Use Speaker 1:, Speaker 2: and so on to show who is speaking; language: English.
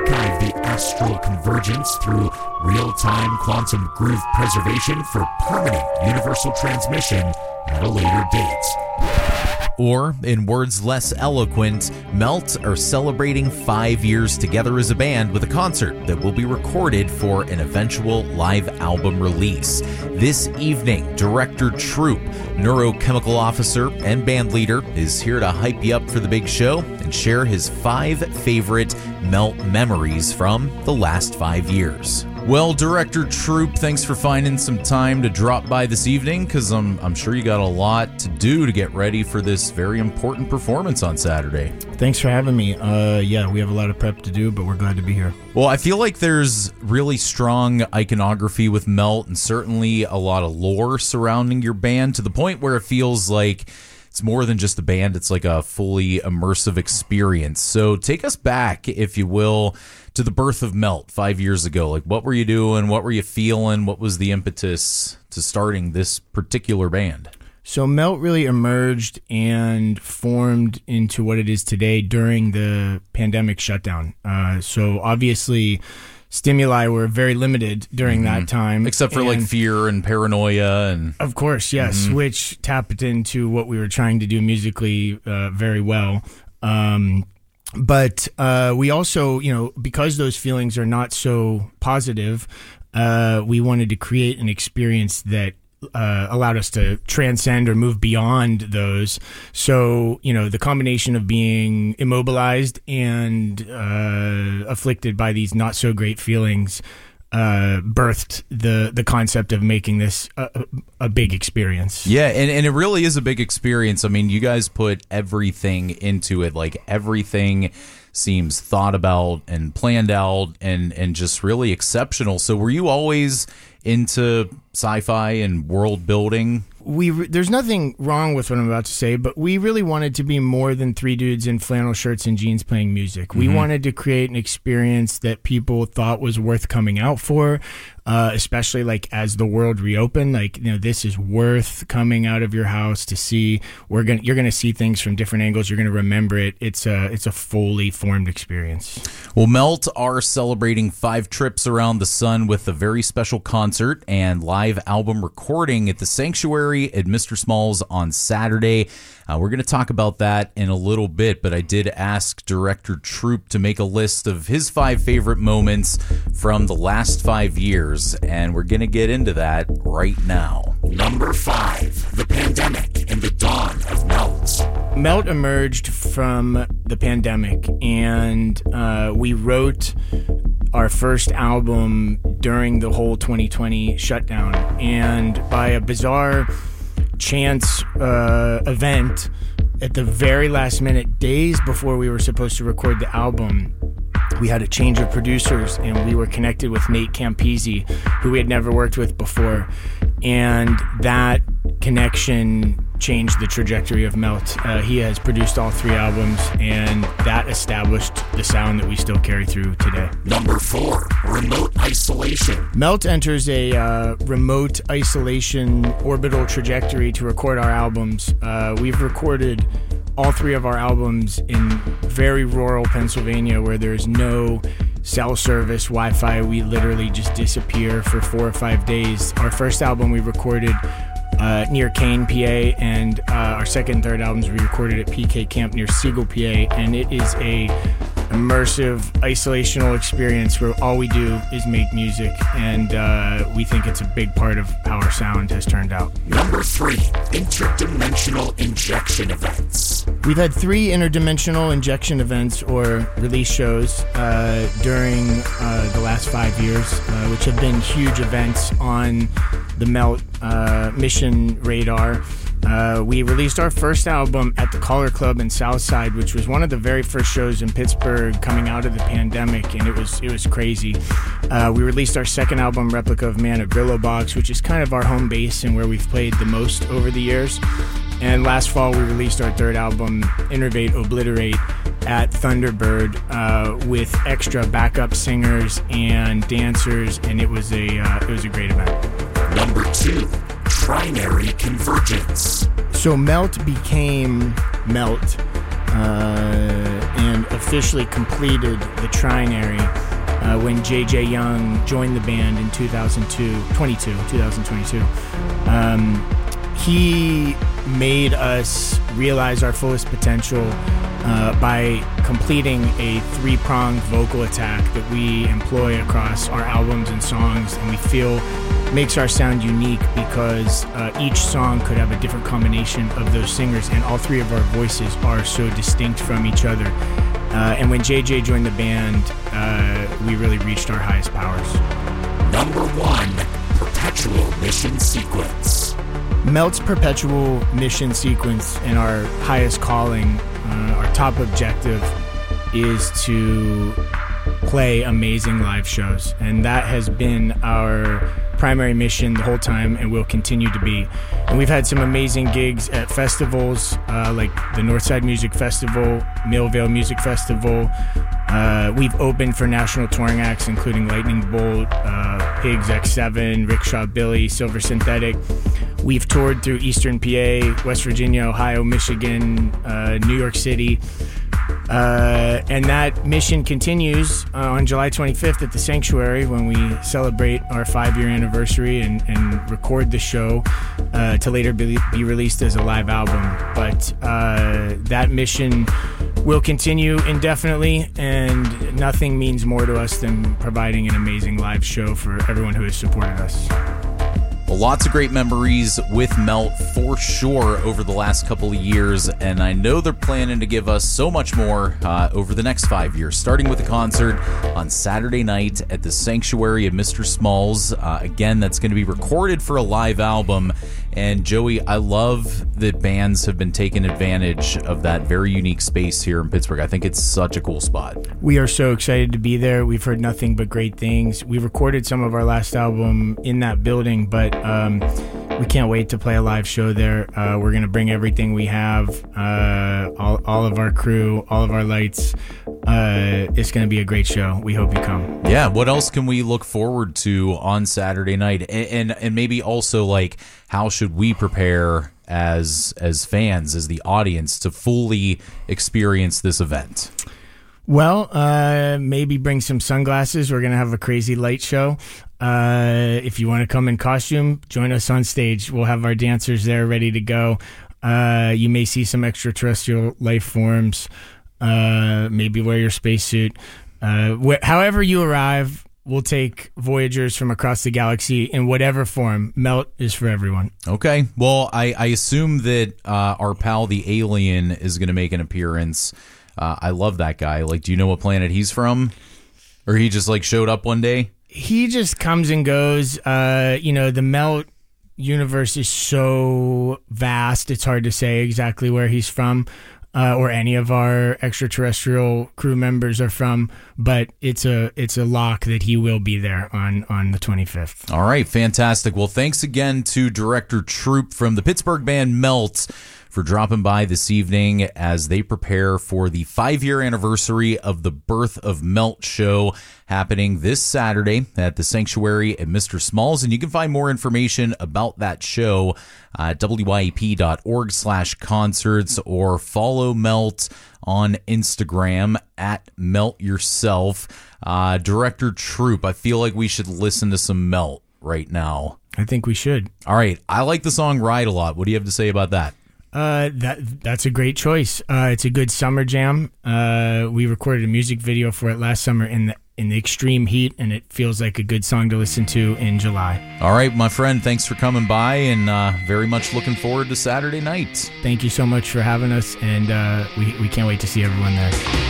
Speaker 1: archive the astral convergence through real-time quantum groove preservation for permanent universal transmission at a later date.
Speaker 2: Or, in words less eloquent, Melt are celebrating 5 years together as a band with a concert that will be recorded for an eventual live album release. This evening, Director Troop, neurochemical officer and band leader, is here to hype you up for the big show and share his 5 favorite Melt memories from the last 5 years. Well, Director Troop, thanks for finding some time to drop by this evening, because I'm sure you got a lot to do to get ready for this very important performance on Saturday.
Speaker 3: Thanks for having me. Yeah, we have a lot of prep to do, but we're glad to be here.
Speaker 2: Well, I feel like there's really strong iconography with Melt and certainly a lot of lore surrounding your band, to the point where it feels like it's more than just a band. It's like a fully immersive experience. So take us back, if you will, to the birth of Melt 5 years ago. Like, what were you doing? What were you feeling? What was the impetus to starting this particular band?
Speaker 3: So Melt really emerged and formed into what it is today during the pandemic shutdown. So obviously stimuli were very limited during that time.
Speaker 2: Except for like fear and paranoia. And
Speaker 3: of course, yes, which tapped into what we were trying to do musically very well. But we also, because those feelings are not so positive, we wanted to create an experience that allowed us to transcend or move beyond those. So, the combination of being immobilized and afflicted by these not so great feelings birthed the concept of making this a big experience.
Speaker 2: Yeah, and it really is a big experience. I mean, you guys put everything into it. Like, everything seems thought about and planned out and just really exceptional. So were you always into sci-fi and world building?
Speaker 3: There's nothing wrong with what I'm about to say, but we really wanted to be more than 3 dudes in flannel shirts and jeans playing music. We wanted to create an experience that people thought was worth coming out for, especially like as the world reopened. Like, this is worth coming out of your house to see. You're gonna see things from different angles. You're gonna remember it. It's a fully formed experience.
Speaker 2: Well, Melt are celebrating 5 trips around the sun with a very special concert and live album recording at the Sanctuary at Mr. Smalls on Saturday. We're going to talk about that in a little bit, but I did ask Director Troop to make a list of his 5 favorite moments from the last 5 years, and we're going to get into that right now.
Speaker 1: Number 5, the pandemic and the dawn of Melt.
Speaker 3: Melt emerged from the pandemic, and we wrote our first album during the whole 2020 shutdown. And by a bizarre chance event, at the very last minute, days before we were supposed to record the album, we had a change of producers, and we were connected with Nate Campisi, who we had never worked with before. And that connection changed the trajectory of Melt. He has produced all 3 albums, and that established the sound that we still carry through today.
Speaker 1: Number 4, remote isolation.
Speaker 3: Melt enters a remote isolation orbital trajectory to record our albums. We've recorded all 3 of our albums in very rural Pennsylvania, where there's no cell service, Wi-Fi. We literally just disappear for 4 or 5 days. Our first album we recorded near Kane, PA, and our second and third albums we recorded at PK Camp near Siegel, PA, and it is a immersive, isolational experience where all we do is make music, and we think it's a big part of how our sound has turned out.
Speaker 1: Number 3, interdimensional injection events.
Speaker 3: We've had 3 interdimensional injection events or release shows during the last 5 years, which have been huge events on the Melt mission radar. We released our first album at the Collar Club in Southside, which was one of the very first shows in Pittsburgh coming out of the pandemic, and it was crazy. We released our second album, Replica of Man, at Grillo Box, which is kind of our home base and where we've played the most over the years. And last fall, we released our third album, Innervate Obliterate, at Thunderbird with extra backup singers and dancers, and it was a great event.
Speaker 1: Number 2, trinary convergence.
Speaker 3: So Melt became Melt, and band officially completed the Trinary when J.J. Young joined the band in 2022. He made us realize our fullest potential by completing a three-pronged vocal attack that we employ across our albums and songs, and we feel makes our sound unique because each song could have a different combination of those singers, and all three of our voices are so distinct from each other. And when JJ joined the band, we really reached our highest powers.
Speaker 1: Number 1, Perpetual Mission Sequence.
Speaker 3: Melt's perpetual mission sequence and our highest calling, our top objective, is to play amazing live shows. And that has been our primary mission the whole time and will continue to be. And we've had some amazing gigs at festivals like the Northside Music Festival, Millvale Music Festival. We've opened for national touring acts including Lightning Bolt, Pigs X7, Rickshaw Billy, Silver Synthetic. We've toured through Eastern PA, West Virginia, Ohio, Michigan, New York City. And that mission continues on July 25th at the Sanctuary when we celebrate our 5-year anniversary and record the show to later be released as a live album. But that mission will continue indefinitely, and nothing means more to us than providing an amazing live show for everyone who has supported us.
Speaker 2: Well, lots of great memories with Melt for sure over the last couple of years, and I know they're planning to give us so much more over the next 5 years, starting with a concert on Saturday night at the Sanctuary of Mr. Smalls. Again, that's going to be recorded for a live album. And Joey, I love that bands have been taking advantage of that very unique space here in Pittsburgh. I think it's such a cool spot.
Speaker 3: We are so excited to be there. We've heard nothing but great things. We recorded some of our last album in that building, but we can't wait to play a live show there. We're going to bring everything we have, all of our crew, all of our lights. It's going to be a great show. We hope you come.
Speaker 2: Yeah, what else can we look forward to on Saturday night? And maybe also, like, how should we prepare as fans, as the audience, to fully experience this event?
Speaker 3: Well, maybe bring some sunglasses. We're going to have a crazy light show. If you want to come in costume, join us on stage. We'll have our dancers there ready to go. You may see some extraterrestrial life forms. Maybe wear your spacesuit. However you arrive, we'll take Voyagers from across the galaxy in whatever form. Melt is for everyone.
Speaker 2: Okay. Well, I assume that our pal the alien is going to make an appearance. I love that guy. Like, do you know what planet he's from? Or he just, like, showed up one day?
Speaker 3: He just comes and goes. The Melt universe is so vast, it's hard to say exactly where he's from. Or any of our extraterrestrial crew members are from, but it's a lock that he will be there on the 25th.
Speaker 2: All right, fantastic. Well, thanks again to Director Troop from the Pittsburgh band Melt for dropping by this evening as they prepare for the 5-year anniversary of the Birth of Melt show happening this Saturday at the Sanctuary at Mr. Smalls. And you can find more information about that show at wyep.org/concerts or follow Melt on Instagram at Melt Yourself. Director Troop, I feel like we should listen to some Melt right now.
Speaker 3: I think we should.
Speaker 2: All right. I like the song Ride a lot. What do you have to say about that?
Speaker 3: That's a great choice. It's a good summer jam. We recorded a music video for it last summer in the extreme heat, and it feels like a good song to listen to in July.
Speaker 2: All right, my friend, thanks for coming by, and very much looking forward to Saturday night.
Speaker 3: Thank you so much for having us, and we can't wait to see everyone there.